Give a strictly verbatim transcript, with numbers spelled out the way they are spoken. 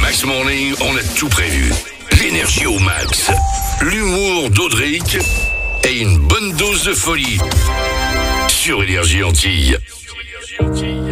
Max Morning, on a tout prévu. L'énergie au max, l'humour d'Audric et une bonne dose de folie sur Énergie Antilles.